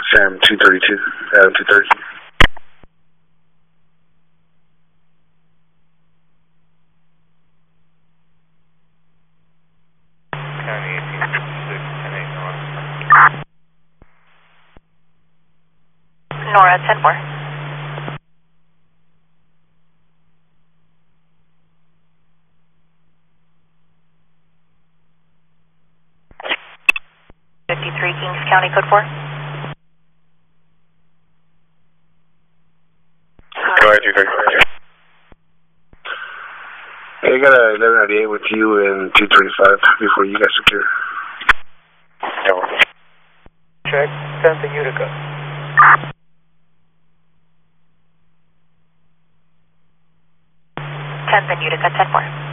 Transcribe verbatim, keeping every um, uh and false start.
Sam two thirty-two, Adam two thirty. County eighteen six, ten eight Nora. Nora, ten four. fifty-three Kings County, code four. Go ahead, two thirty. Hey, I got a eleven ninety-eight with you and two twenty-five before you guys secure. No. Check, tenth and Utica. tenth and Utica, ten four.